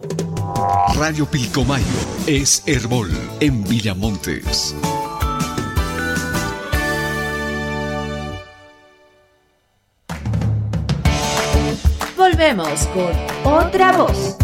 Radio Pilcomayo es Herbol en Villamontes. Volvemos con Otra Voz.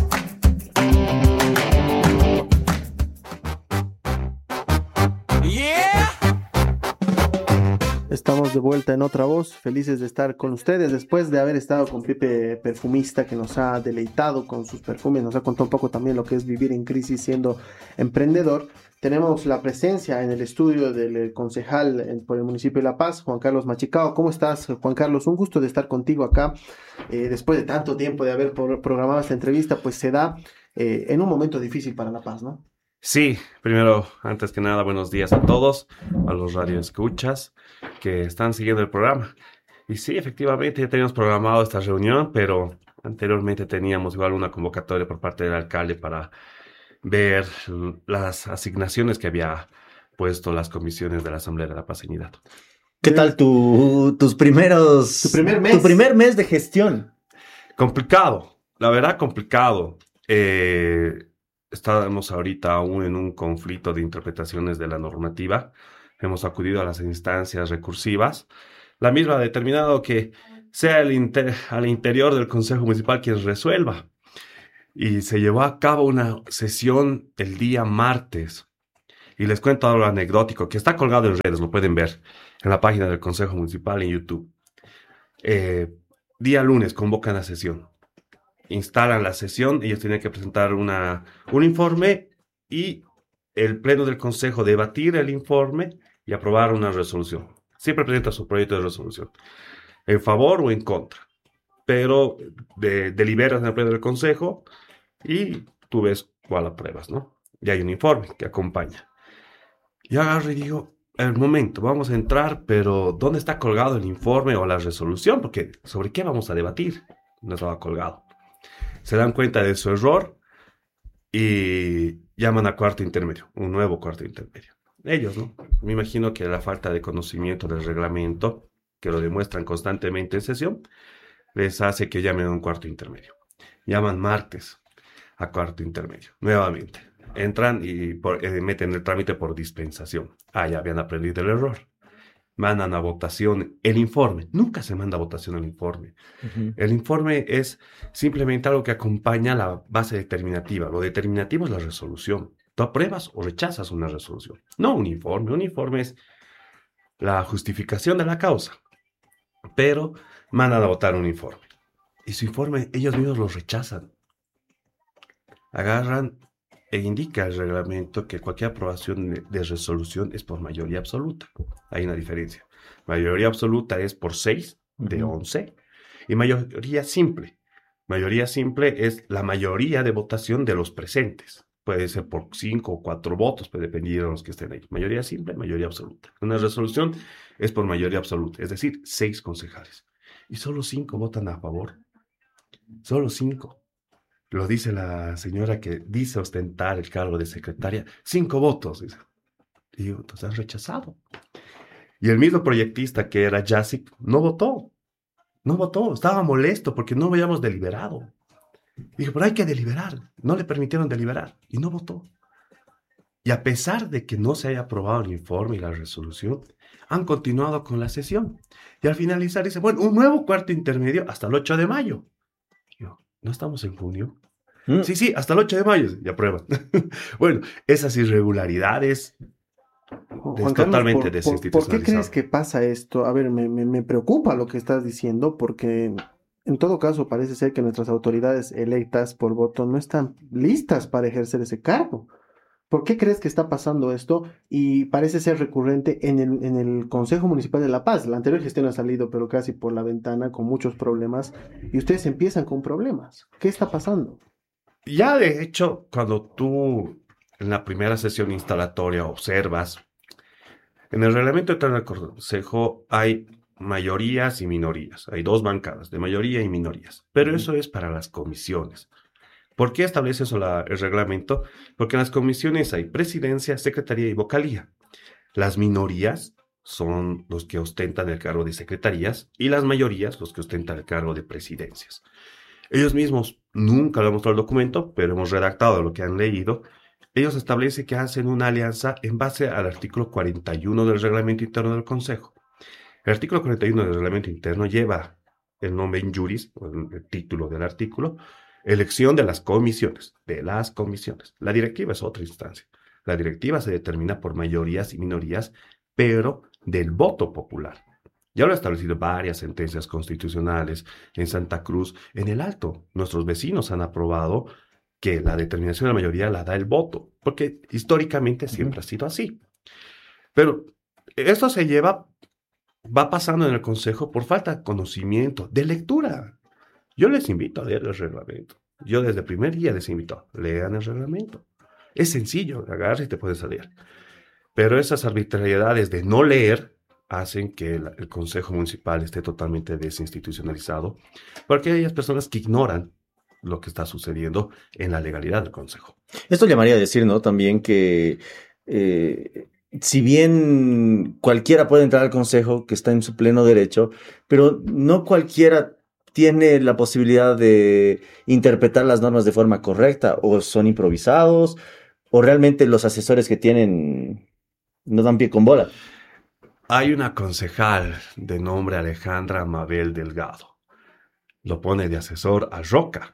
Estamos de vuelta en Otra Voz, felices de estar con ustedes después de haber estado con Pipe Perfumista, que nos ha deleitado con sus perfumes, nos ha contado un poco también lo que es vivir en crisis siendo emprendedor. Tenemos la presencia en el estudio del concejal por el municipio de La Paz, Juan Carlos Machicao. ¿Cómo estás, Juan Carlos? Un gusto de estar contigo acá. Después de tanto tiempo de haber programado esta entrevista, pues se da en un momento difícil para La Paz, ¿no? Sí, primero, antes que nada, buenos días a todos, a los radioescuchas que están siguiendo el programa. Y sí, efectivamente, ya teníamos programado esta reunión, pero anteriormente teníamos igual una convocatoria por parte del alcalde para ver las asignaciones que había puesto las comisiones de la Asamblea de la Paz. ¿Qué tal tu primer mes de gestión? Complicado, la verdad complicado. Estamos ahorita aún en un conflicto de interpretaciones de la normativa. Hemos acudido a las instancias recursivas. La misma ha determinado que sea al interior del Consejo Municipal quien resuelva. Y se llevó a cabo una sesión el día martes. Y les cuento algo anecdótico que está colgado en redes, lo pueden ver en la página del Consejo Municipal en YouTube. Día lunes convocan la sesión. Instalan la sesión, ellos tienen que presentar un informe y el pleno del consejo debatir el informe y aprobar una resolución. Siempre presenta su proyecto de resolución, en favor o en contra, pero deliberas en el pleno del consejo y tú ves cuál apruebas, ¿no? Y hay un informe que acompaña. Yo agarro y digo, el momento, vamos a entrar, pero ¿dónde está colgado el informe o la resolución? Porque ¿sobre qué vamos a debatir? No estaba colgado. Se dan cuenta de su error y llaman a cuarto intermedio, un nuevo cuarto intermedio. Ellos, ¿no? Me imagino que la falta de conocimiento del reglamento, que lo demuestran constantemente en sesión, les hace que llamen a un cuarto intermedio. Llaman martes a cuarto intermedio, nuevamente. Entran y meten el trámite por dispensación. Ya habían aprendido el error. Mandan a votación el informe. Nunca se manda a votación el informe. Uh-huh. El informe es simplemente algo que acompaña la base determinativa. Lo determinativo es la resolución. Tú apruebas o rechazas una resolución. No un informe. Un informe es la justificación de la causa. Pero mandan a votar un informe. Y su informe ellos mismos lo rechazan. Agarran e indica el reglamento que cualquier aprobación de resolución es por mayoría absoluta. Hay una diferencia. Mayoría absoluta es por 6 de 11 y mayoría simple. Mayoría simple es la mayoría de votación de los presentes. Puede ser por 5 o 4 votos, puede depender de los que estén ahí. Mayoría simple, mayoría absoluta. Una resolución es por mayoría absoluta, es decir, 6 concejales. Y solo 5 votan a favor. Solo 5. Lo dice la señora que dice ostentar el cargo de secretaria. 5 votos. Dice. Y digo, entonces han rechazado. Y el mismo proyectista que era Jasic no votó. No votó. Estaba molesto porque no habíamos deliberado. Dijo, pero hay que deliberar. No le permitieron deliberar. Y no votó. Y a pesar de que no se haya aprobado el informe y la resolución, han continuado con la sesión. Y al finalizar dice, bueno, un nuevo cuarto intermedio hasta el 8 de mayo. Yo, ¿no estamos en junio? Sí, hasta el 8 de mayo y aprueban. Bueno, esas irregularidades Juan totalmente Carlos, desinstitucionalizadas. ¿por qué crees que pasa esto? A ver, me preocupa lo que estás diciendo porque en todo caso parece ser que nuestras autoridades electas por voto no están listas para ejercer ese cargo. ¿Por qué crees que está pasando esto? Y parece ser recurrente en el Consejo Municipal de La Paz. La anterior gestión ha salido, pero casi por la ventana, con muchos problemas. Y ustedes empiezan con problemas. ¿Qué está pasando? Ya, de hecho, cuando tú en la primera sesión instalatoria observas, en el reglamento del Consejo hay mayorías y minorías. Hay 2 bancadas, de mayoría y minorías. Pero eso es para las comisiones. ¿Por qué establece eso el reglamento? Porque en las comisiones hay presidencia, secretaría y vocalía. Las minorías son los que ostentan el cargo de secretarías y las mayorías los que ostentan el cargo de presidencias. Ellos mismos, nunca lo hemos mostrado el documento, pero hemos redactado lo que han leído. Ellos establecen que hacen una alianza en base al artículo 41 del reglamento interno del Consejo. El artículo 41 del reglamento interno lleva el nombre in juris, el título del artículo, elección de las comisiones, La directiva es otra instancia. La directiva se determina por mayorías y minorías, pero del voto popular. Ya lo han establecido varias sentencias constitucionales en Santa Cruz. En el Alto, nuestros vecinos han aprobado que la determinación de la mayoría la da el voto, porque históricamente siempre ha sido así. Pero esto va pasando en el Consejo por falta de conocimiento, de lectura. Yo les invito a leer el reglamento. Yo desde el primer día les invito, lean el reglamento. Es sencillo, agarras y te puedes salir. Pero esas arbitrariedades de no leer hacen que el Consejo Municipal esté totalmente desinstitucionalizado, porque hay personas que ignoran lo que está sucediendo en la legalidad del Consejo. Esto llamaría a decir, ¿no? También que si bien cualquiera puede entrar al Consejo, que está en su pleno derecho, pero no cualquiera tiene la posibilidad de interpretar las normas de forma correcta, o son improvisados, o realmente los asesores que tienen no dan pie con bola. Hay una concejal de nombre Alejandra Mabel Delgado. Lo pone de asesor a Roca,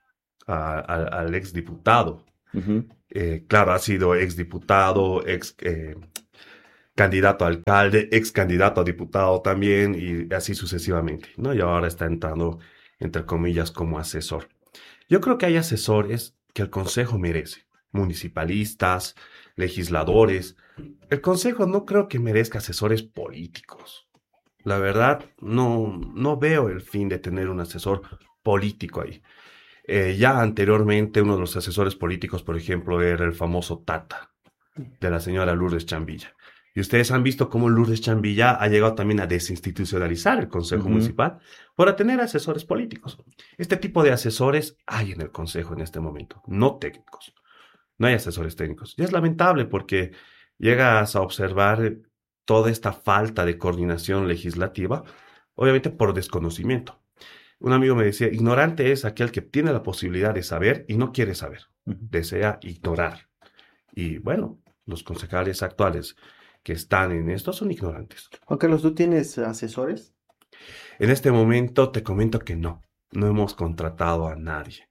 al exdiputado. Uh-huh. Claro, ha sido exdiputado, candidato a alcalde, ex candidato a diputado también, y así sucesivamente, ¿no? Y ahora está entrando, entre comillas, como asesor. Yo creo que hay asesores que el Consejo merece, municipalistas, legisladores. El Consejo no creo que merezca asesores políticos. La verdad, no veo el fin de tener un asesor político ahí. Ya anteriormente, uno de los asesores políticos, por ejemplo, era el famoso Tata, de la señora Lourdes Chambilla. Y ustedes han visto cómo Lourdes Chambilla ha llegado también a desinstitucionalizar el Consejo Municipal por tener asesores políticos. Este tipo de asesores hay en el Consejo en este momento, no técnicos. No hay asesores técnicos. Y es lamentable porque llegas a observar toda esta falta de coordinación legislativa, obviamente por desconocimiento. Un amigo me decía, ignorante es aquel que tiene la posibilidad de saber y no quiere saber, desea ignorar. Y bueno, los concejales actuales que están en esto son ignorantes. Juan Carlos, ¿tú tienes asesores? En este momento te comento que no hemos contratado a nadie.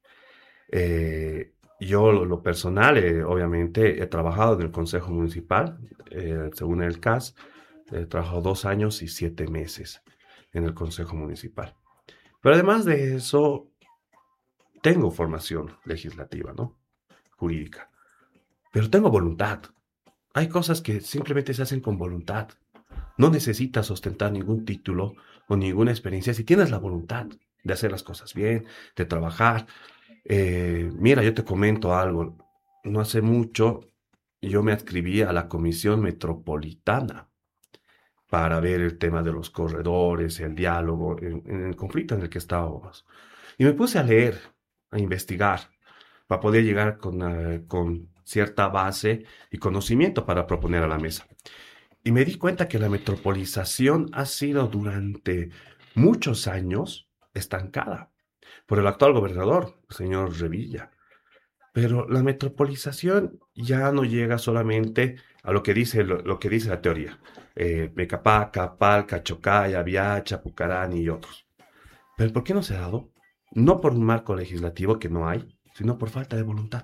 Yo, lo personal, obviamente, he trabajado en el Consejo Municipal, según el CAS, he trabajado 2 años y 7 meses en el Consejo Municipal. Pero además de eso, tengo formación legislativa, ¿no? Jurídica. Pero tengo voluntad. Hay cosas que simplemente se hacen con voluntad. No necesitas ostentar ningún título o ninguna experiencia si tienes la voluntad de hacer las cosas bien, de trabajar. Mira, yo te comento algo. No hace mucho yo me adscribí a la Comisión Metropolitana para ver el tema de los corredores, el diálogo, en el conflicto en el que estábamos. Y me puse a leer, a investigar, para poder llegar con cierta base y conocimiento para proponer a la mesa. Y me di cuenta que la metropolización ha sido durante muchos años estancada por el actual gobernador, el señor Revilla. Pero la metropolización ya no llega solamente a lo que dice la teoría. Mecapaca, Palca, Chocaya, Viacha, Pucarani y otros. ¿Pero por qué no se ha dado? No por un marco legislativo que no hay, sino por falta de voluntad.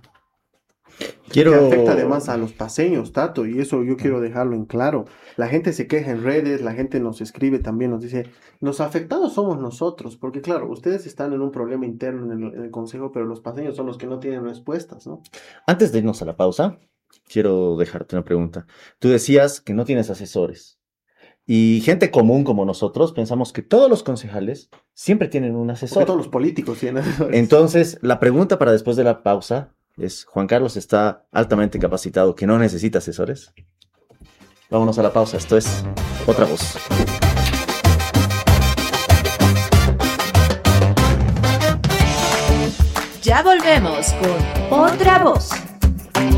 Que afecta además a los paseños, Tato, y eso yo quiero dejarlo en claro. La gente se queja en redes, la gente nos escribe también, nos dice, los afectados somos nosotros, porque claro, ustedes están en un problema interno en el Consejo, pero los paseños son los que no tienen respuestas, ¿no? Antes de irnos a la pausa, quiero dejarte una pregunta. Tú decías que no tienes asesores, y gente común como nosotros pensamos que todos los concejales siempre tienen un asesor. Porque todos los políticos tienen asesores. Entonces, la pregunta para después de la pausa es, ¿Juan Carlos está altamente capacitado que no necesita asesores? Vámonos a la pausa, esto es Otra Voz. Ya volvemos con Otra Voz.